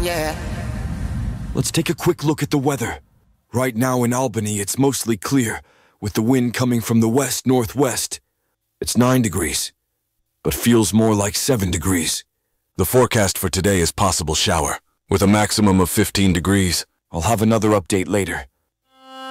yeah. Let's take a quick look at the weather. Right now in Albany, it's mostly clear, with the wind coming from the west-northwest. It's 9 degrees, but feels more like 7 degrees. The forecast for today is possible shower, with a maximum of 15 degrees. I'll have another update later.